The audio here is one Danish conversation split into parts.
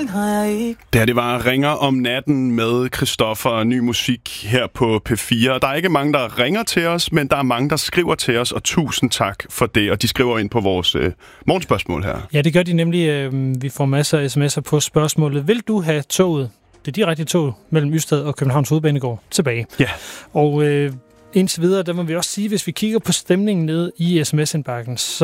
Det var Ringer om natten med Christoffer og ny musik her på P4. Der er ikke mange, der ringer til os, men der er mange, der skriver til os, og tusind tak for det. Og de skriver ind på vores morgenspørgsmål her. Ja, det gør de nemlig. Vi får masser af sms'er på spørgsmålet. Vil du have toget, det direkte tog mellem Ystad og Københavns Hovedbanegård, tilbage? Ja. Og indtil videre, der må vi også sige, hvis vi kigger på stemningen nede i sms-indbakken, så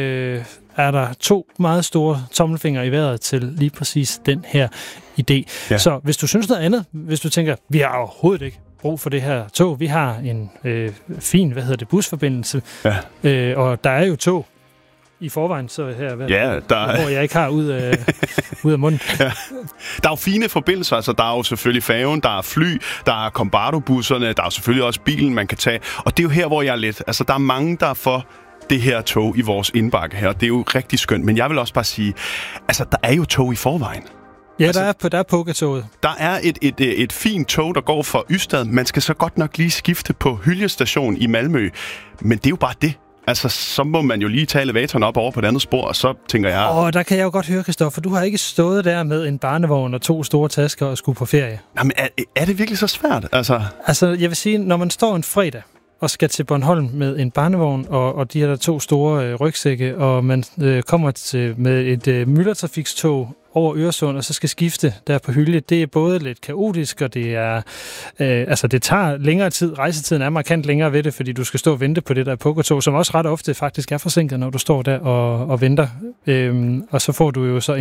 er der 2 meget store tommelfingre i vejret til lige præcis den her idé. Ja. Så hvis du synes noget andet, hvis du tænker, vi har overhovedet ikke brug for det her tog, vi har en fin, busforbindelse, ja. Og der er jo tog i forvejen, så her, hvor jeg ikke har ud af munden. Ja. Der er jo fine forbindelser, altså der er jo selvfølgelig færgen, der er fly, der er Combardo-busserne, der er selvfølgelig også bilen, man kan tage, og det er jo her, hvor jeg er lidt, altså der er mange, der er for det her tog i vores indbakke her, det er jo rigtig skønt, men jeg vil også bare sige, altså der er jo tog i forvejen. Ja, altså, der er Pukatoget. Der er et fint tog, der går fra Ystad. Man skal så godt nok lige skifte på Hyllie Station i Malmø, men det er jo bare det. Altså, så må man jo lige tage elevatoren op over på det andet spor, og så tænker jeg... der kan jeg jo godt høre, Christoffer, du har ikke stået der med en barnevogn og 2 store tasker og skulle på ferie. Jamen, er det virkelig så svært? Altså, jeg vil sige, når man står en fredag og skal til Bornholm med en barnevogn og de her 2 store rygsække, og man kommer med et myldretrafikstog over Øresund, og så skal skifte der på Hyllie. Det er både lidt kaotisk, og det er... det tager længere tid. Rejsetiden er markant længere ved det, fordi du skal stå og vente på det der Pukatog, som også ret ofte faktisk er forsinket, når du står der og venter. Og så får du jo så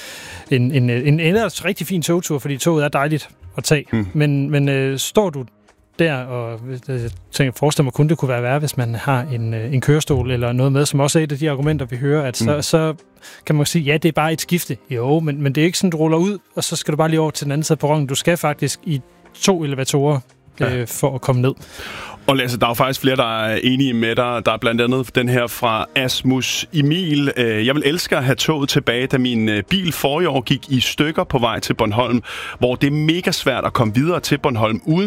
en ellers rigtig fin togtur, fordi toget er dejligt at tage. Men står du der, og jeg forestiller mig kun, det kunne være værre, hvis man har en kørestol eller noget med, som også er et af de argumenter, vi hører, at så kan man sige, ja, det er bare et skifte. Jo, men det er ikke sådan, du ruller ud, og så skal du bare lige over til den anden side af perronen. Du skal faktisk i 2 elevatorer for at komme ned. Og Lasse, der er jo faktisk flere, der er enige med dig. Der er blandt andet den her fra Asmus Emil. Jeg vil elske at have toget tilbage, da min bil forrige år gik i stykker på vej til Bornholm, hvor det er mega svært at komme videre til Bornholm uden